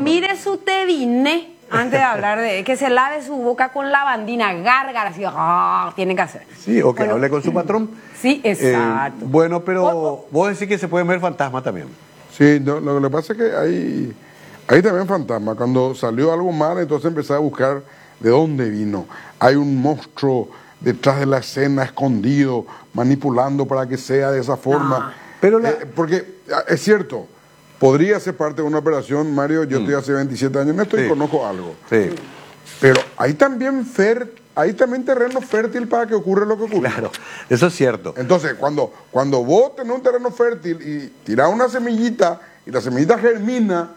mire su tevine antes de hablar de que se lave su boca con lavandina, gárgara, así, tiene que hacer. Sí, o que hable con su patrón. Sí, exacto. Bueno, pero vos decís que se pueden ver fantasmas también. Sí, no, lo que le pasa es que hay también fantasmas. Cuando salió algo mal, entonces empecé a buscar de dónde vino. Hay un monstruo detrás de la escena, escondido, manipulando para que sea de esa forma. Pero porque es cierto, podría ser parte de una operación, Mario. Yo estoy hace 27 años en esto y conozco algo. Sí. Pero hay también terreno fértil para que ocurra lo que ocurre. Claro, eso es cierto. Entonces, cuando vos tenés un terreno fértil y tirás una semillita y la semillita germina,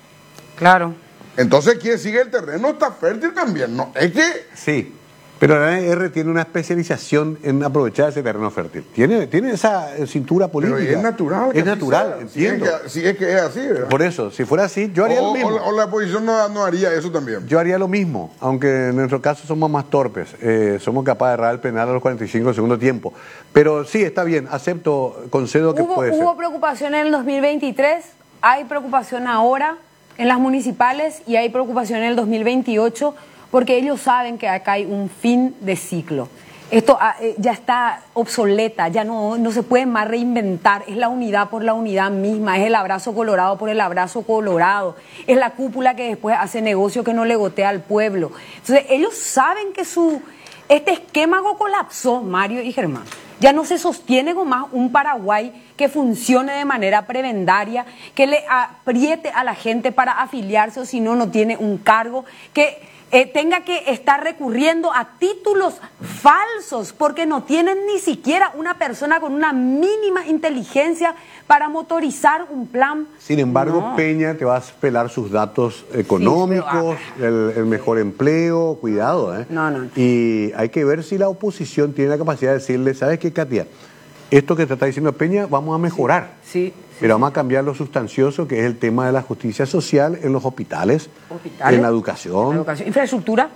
claro. Entonces quiere decir que el terreno está fértil también, ¿no? Es que... Sí, pero la ANR tiene una especialización en aprovechar ese terreno fértil. Tiene esa cintura política. Pero es natural. Es natural, entiendo. Si es que es así, ¿verdad? Por eso, si fuera así, yo haría lo mismo. O la oposición no haría eso también. Yo haría lo mismo, aunque en nuestro caso somos más torpes. Somos capaces de errar el penal a los 45 del segundo tiempo. Pero sí, está bien, acepto, concedo que puede ser. Hubo preocupación en el 2023, hay preocupación ahora en las municipales y hay preocupación en el 2028 porque ellos saben que acá hay un fin de ciclo. Esto ya está obsoleta, ya no se puede más reinventar. Es la unidad por la unidad misma, es el abrazo colorado por el abrazo colorado, es la cúpula que después hace negocio que no le gotea al pueblo. Entonces ellos saben que este esquema colapsó, Mario y Germán. Ya no se sostiene con más un Paraguay que funcione de manera prebendaria, que le apriete a la gente para afiliarse o si no, no tiene un cargo, que tenga que estar recurriendo a títulos falsos porque no tienen ni siquiera una persona con una mínima inteligencia para motorizar un plan. Sin embargo, Peña te va a pelar sus datos económicos, sí, el mejor empleo, cuidado, ¿eh? No. Y hay que ver si la oposición tiene la capacidad de decirle, ¿sabes qué, Katia? Esto que te está diciendo Peña, vamos a mejorar. Sí. Pero vamos a cambiar lo sustancioso, que es el tema de la justicia social en los hospitales, en la educación. Infraestructura.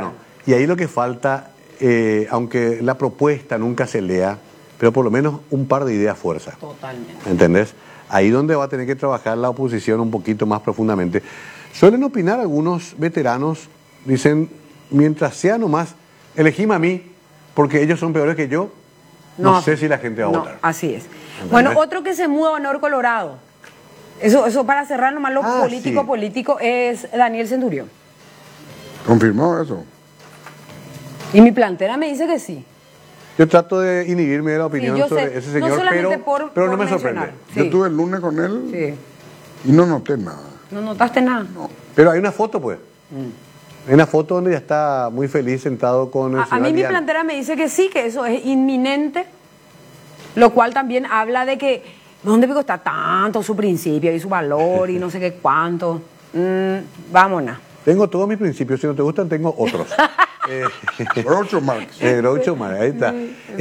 Y ahí lo que falta, aunque la propuesta nunca se lea, pero por lo menos un par de ideas fuerza. Totalmente. ¿Entendés? Ahí donde va a tener que trabajar la oposición un poquito más profundamente. Suelen opinar algunos veteranos, dicen, mientras sea nomás, elegime a mí, porque ellos son peores que yo, no sé si la gente va a votar. Así es. ¿Entendés? Bueno, otro que se muda a Honor Colorado. Eso para cerrar nomás lo político es Daniel Centurión. ¿Confirmó eso? Y mi plantera me dice que sí. Yo trato de inhibirme de la opinión sobre ese señor, pero no me sorprende. Sí. Yo estuve el lunes con él y no noté nada. ¿No notaste nada? No. Pero hay una foto, pues. Hay una foto donde ya está muy feliz sentado con el señor A mí mi plantera me dice que sí, que eso es inminente, lo cual también habla de que ¿dónde está tanto su principio y su valor y no sé qué cuánto? Vámonos. Tengo todos mis principios, si no te gustan tengo otros. Groucho Marx. Groucho Marx, ahí está.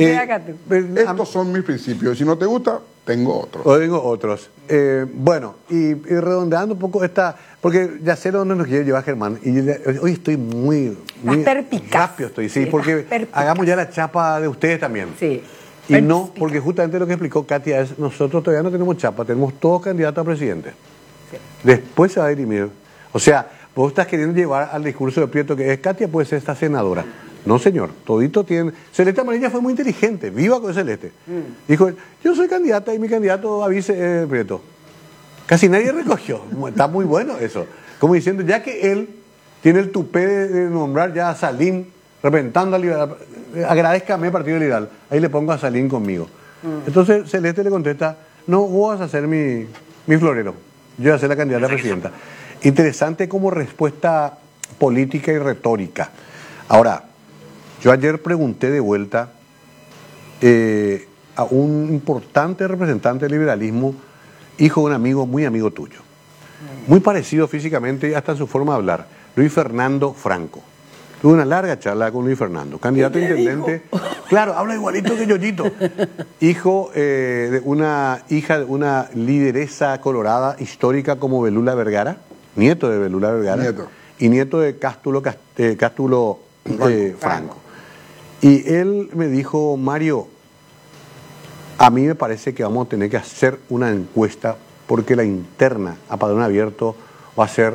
Estos son mis principios, si no te gusta, tengo otros. Tengo otros. Bueno, y redondeando un poco porque ya sé dónde nos quiere llevar Germán, y hoy estoy muy rápido, sí, porque hagamos ya la chapa de ustedes también. Sí. Y no, porque justamente lo que explicó Katia es, nosotros todavía no tenemos chapa, tenemos todos candidatos a presidente. Sí. Después se va a dirimir. O sea, vos estás queriendo llevar al discurso de Prieto que es Katia puede ser esta senadora. No, señor, todito tiene... Celeste Amarilla fue muy inteligente, viva con Celeste. Dijo, yo soy candidata y mi candidato a vice Prieto. Casi nadie recogió. Está muy bueno eso. Como diciendo, ya que él tiene el tupé de nombrar ya a Salim, representando a Liberal, agradézcame Partido Liberal, ahí le pongo a Salim conmigo. Entonces Celeste le contesta, no, vos vas a ser mi florero, yo voy a ser la candidata a presidenta. Interesante como respuesta política y retórica. Ahora, yo ayer pregunté de vuelta a un importante representante del liberalismo, hijo de un amigo, muy amigo tuyo. Muy parecido físicamente y hasta en su forma de hablar, Luis Fernando Franco. Tuve una larga charla con Luis Fernando, candidato a intendente. Claro, habla igualito que Yoyito. Hija de una lideresa colorada histórica como Belula Vergara, nieto de Belula Vergara, y nieto de Cástulo Franco. Y él me dijo, Mario, a mí me parece que vamos a tener que hacer una encuesta porque la interna a padrón abierto va a ser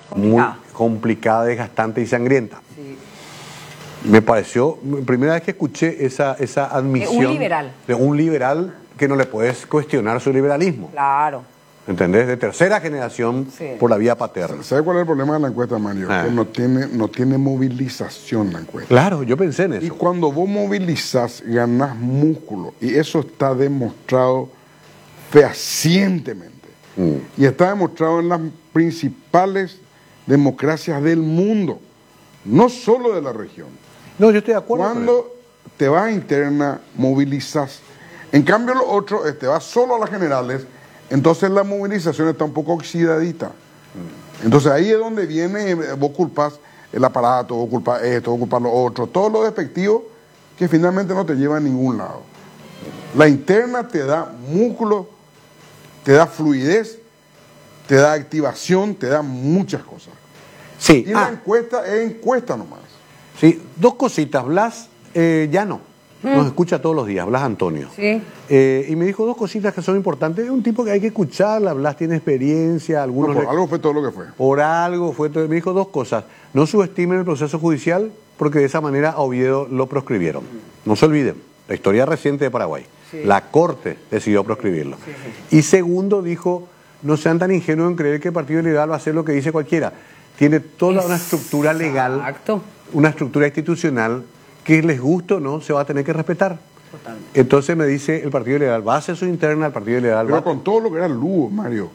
muy complicada, desgastante y sangrienta. Sí. Me pareció, primera vez que escuché esa admisión de un liberal que no le puedes cuestionar su liberalismo. Claro. ¿Entendés? De tercera generación por la vía paterna. ¿Sabe cuál es el problema de la encuesta, Mario? Que no tiene movilización la encuesta. Claro, yo pensé en eso. Y cuando vos movilizás, ganás músculo. Y eso está demostrado fehacientemente. Y está demostrado en las principales democracias del mundo. No solo de la región. No, yo estoy de acuerdo. Cuando te vas a interna, movilizas. En cambio, lo otro, te vas solo a las generales. Entonces la movilización está un poco oxidadita. Entonces ahí es donde viene, vos culpás el aparato, vos culpás esto, vos culpás lo otro, todo lo despectivo que finalmente no te lleva a ningún lado. La interna te da músculo, te da fluidez, te da activación, te da muchas cosas. Sí. Y la encuesta es encuesta nomás. Sí, dos cositas. Blas ya no. Nos escucha todos los días, Blas Antonio. Sí. Y me dijo dos cositas que son importantes. Es un tipo que hay que escucharla, Blas tiene experiencia, algunos... No, por algo fue todo lo que fue. Por algo fue todo. Me dijo dos cosas. No subestimen el proceso judicial porque de esa manera a Oviedo lo proscribieron. No se olviden, la historia reciente de Paraguay. Sí. La Corte decidió proscribirlo. Sí, sí. Y segundo, dijo, no sean tan ingenuos en creer que el Partido Liberal va a hacer lo que dice cualquiera. Tiene toda una estructura legal, una estructura institucional que les guste o no, se va a tener que respetar. Totalmente. Entonces me dice, el Partido Liberal va a hacer su interna, el Partido Liberal Pero va... con todo lo que era Lugo, Mario,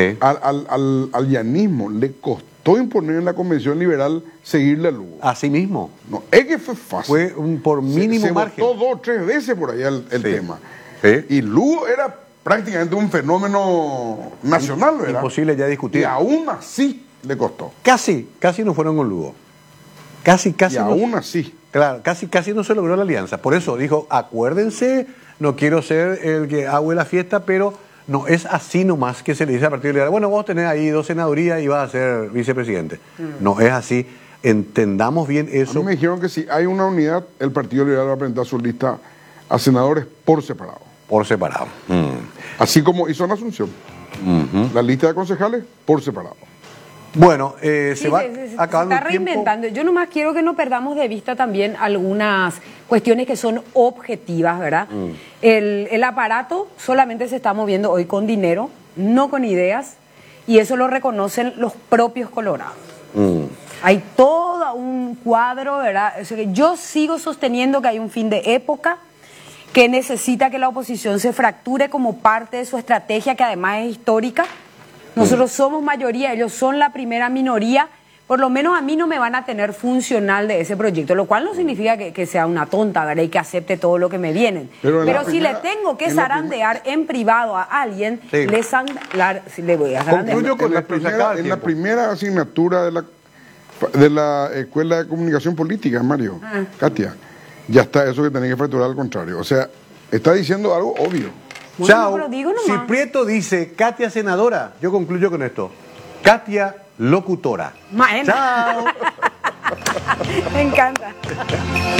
al llanismo le costó imponer en la Convención Liberal seguirle a Lugo. Así mismo. No, es que fue fácil. Fue por mínimo margen. Se votó 2 o 3 veces por allá el tema. Sí. Y Lugo era prácticamente un fenómeno nacional, ¿verdad? Imposible ya discutir. Y aún así le costó. Casi no fueron con Lugo. Casi. Y aún así. Claro, casi no se logró la alianza. Por eso dijo, acuérdense, no quiero ser el que hago la fiesta, pero no es así nomás que se le dice al Partido Liberal. Bueno, vamos a tener ahí 2 senadurías y vas a ser vicepresidente. No es así. Entendamos bien eso. A mí me dijeron que si hay una unidad, el Partido Liberal va a presentar su lista a senadores por separado. Por separado. Así como hizo en Asunción. La lista de concejales por separado. Bueno, se va acabando. Se está reinventando. Yo nomás quiero que no perdamos de vista también algunas cuestiones que son objetivas, ¿verdad? El aparato solamente se está moviendo hoy con dinero, no con ideas, y eso lo reconocen los propios colorados. Hay todo un cuadro, ¿verdad? O sea, que yo sigo sosteniendo que hay un fin de época, que necesita que la oposición se fracture como parte de su estrategia, que además es histórica. Nosotros somos mayoría, ellos son la primera minoría. Por lo menos a mí no me van a tener funcional de ese proyecto, lo cual no significa que sea una tonta, ¿verdad? Y que acepte todo lo que me vienen. Pero si le tengo que zarandear en privado a alguien, le voy a zarandear. Concluyo con en la primera asignatura de la Escuela de Comunicación Política, Mario, Katia, ya está eso que tenés que fracturar al contrario. O sea, está diciendo algo obvio. Bueno, chao. Si Prieto dice Katia senadora, yo concluyo con esto. Katia locutora. Maena. Chao. Me encanta.